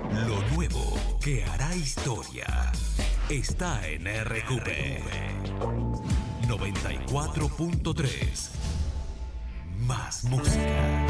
Lo nuevo que hará historia está en RQP 94.3. Más música.